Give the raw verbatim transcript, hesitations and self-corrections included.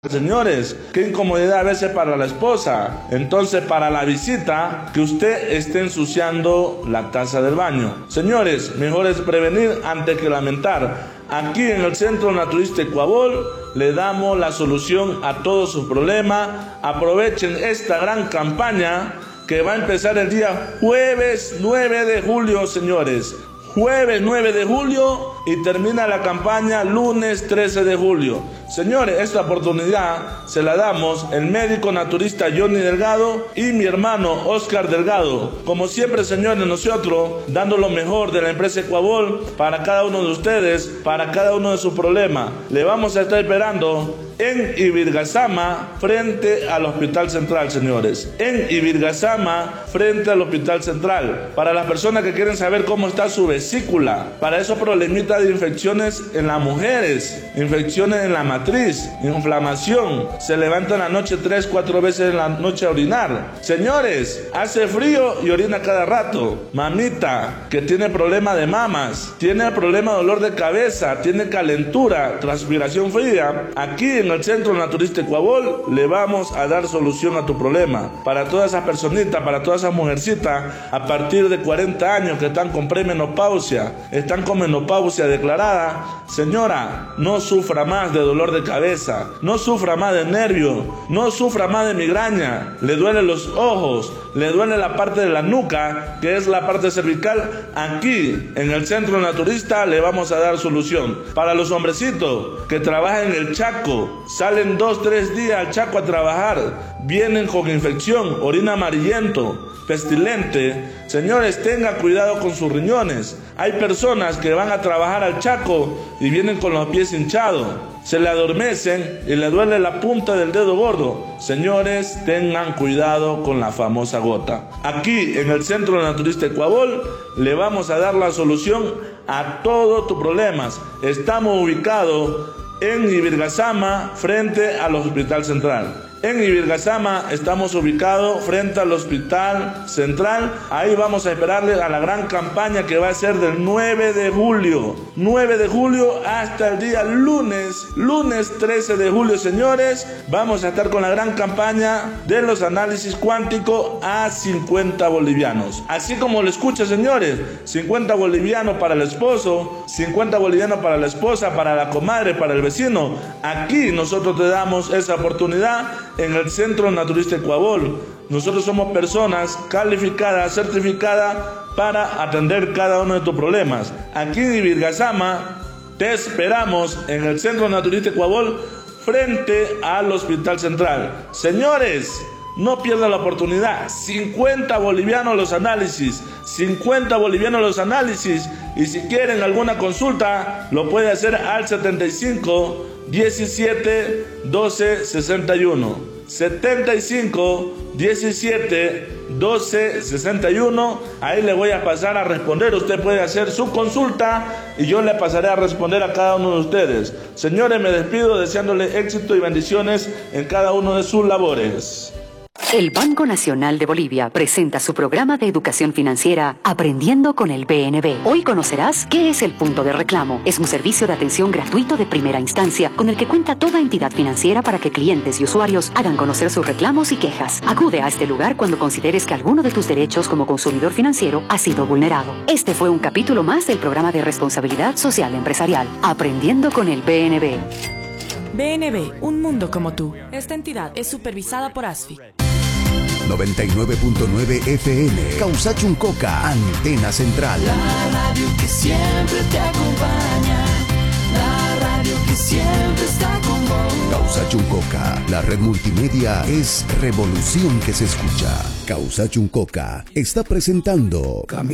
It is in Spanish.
Señores, qué incomodidad a veces para la esposa. Entonces, para la visita, que usted esté ensuciando la taza del baño. Señores, mejor es prevenir antes que lamentar. Aquí en el Centro Naturista Ecuabol le damos la solución a todos sus problemas. Aprovechen esta gran campaña que va a empezar el día jueves nueve de julio, señores. Jueves nueve de julio y termina la campaña lunes trece de julio. Señores, esta oportunidad se la damos el médico naturista Johnny Delgado y mi hermano Oscar Delgado. Como siempre, señores, nosotros dando lo mejor de la empresa Ecuabol para cada uno de ustedes, para cada uno de sus problemas. Le vamos a estar esperando en Ibirgazama, frente al Hospital Central, señores. En Ibirgazama, frente al Hospital Central. Para las personas que quieren saber cómo está su vesícula, para esos problemitas de infecciones en las mujeres, infecciones en la matriz, inflamación, se levanta en la noche tres, cuatro veces en la noche a orinar. Señores, hace frío y orina cada rato. Mamita, que tiene problema de mamas, tiene problema de dolor de cabeza, tiene calentura, transpiración fría, aquí en el Centro Naturista Ecuabol le vamos a dar solución a tu problema. Para todas esas personitas, para todas esas mujercitas a partir de cuarenta años que están con premenopausia, están con menopausia declarada, señora, no sufra más de dolor de cabeza, no sufra más de nervio, no sufra más de migraña, le duelen los ojos, le duele la parte de la nuca, que es la parte cervical. Aquí en el Centro Naturista le vamos a dar solución. Para los hombrecitos que trabajan en el Chaco, salen dos, tres días al Chaco a trabajar, vienen con infección, orina amarillento, pestilente. Señores, tengan cuidado con sus riñones. Hay personas que van a trabajar al Chaco y vienen con los pies hinchados, se le adormecen y le duele la punta del dedo gordo. Señores, tengan cuidado con la famosa gota. Aquí en el Centro Naturista Ecuabol le vamos a dar la solución a todos tus problemas. Estamos ubicados en Ibirgazama, frente al Hospital Central. En Ibirgazama estamos ubicados frente al Hospital Central. Ahí vamos a esperarle a la gran campaña que va a ser del nueve de julio. nueve de julio hasta el día lunes, lunes trece de julio, señores. Vamos a estar con la gran campaña de los análisis cuánticos a cincuenta bolivianos. Así como lo escucha, señores, cincuenta bolivianos para el esposo, cincuenta bolivianos para la esposa, para la comadre, para el vecino. Aquí nosotros te damos esa oportunidad. En el Centro Naturista Ecuabol, nosotros somos personas calificadas, certificadas para atender cada uno de tus problemas. Aquí en Ibirgazama te esperamos en el Centro Naturista Ecuabol frente al Hospital Central. Señores, no pierdan la oportunidad. cincuenta bolivianos los análisis, cincuenta bolivianos los análisis. Y si quieren alguna consulta, lo puede hacer al setenta y cinco, diecisiete, doce, sesenta y uno. setenta y cinco, diecisiete, doce, sesenta y uno. Ahí le voy a pasar a responder. Usted puede hacer su consulta y yo le pasaré a responder a cada uno de ustedes. Señores, me despido deseándole éxito y bendiciones en cada uno de sus labores. El Banco Nacional de Bolivia presenta su programa de educación financiera Aprendiendo con el B N B. Hoy conocerás qué es el punto de reclamo. Es un servicio de atención gratuito de primera instancia con el que cuenta toda entidad financiera para que clientes y usuarios hagan conocer sus reclamos y quejas. Acude a este lugar cuando consideres que alguno de tus derechos como consumidor financiero ha sido vulnerado. Este fue un capítulo más del programa de responsabilidad social empresarial Aprendiendo con el B N B. B N B, un mundo como tú. Esta entidad es supervisada por ASFI. noventa y nueve punto nueve F M, Causachuncoca, Antena Central. La radio que siempre te acompaña, la radio que siempre está con vos. Causachuncoca, la red multimedia es revolución que se escucha. Causachuncoca está presentando